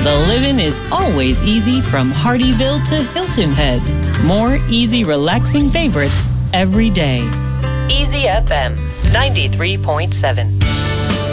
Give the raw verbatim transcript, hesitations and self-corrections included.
The living is always easy from Hardyville to Hilton Head. More easy, relaxing favorites every day. Easy F M ninety-three point seven.